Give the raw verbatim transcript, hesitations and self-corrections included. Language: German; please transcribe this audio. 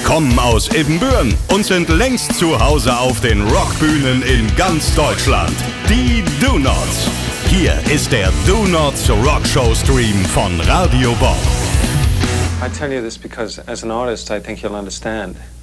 kommen aus Ibbenbüren und sind längst zu Hause auf den Rockbühnen in ganz Deutschland. Die Do-Nots. Hier ist der Do-Nots Rockshow Stream von Radio Bob. I tell you this because as an artist I think you'll understand.